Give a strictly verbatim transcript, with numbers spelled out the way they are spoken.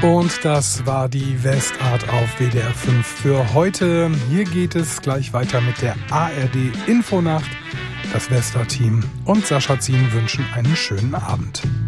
Und das war die Westart auf W D R fünf für heute. Hier geht es gleich weiter mit der A R D Infonacht. Das Westart-Team und Sascha Zien wünschen einen schönen Abend.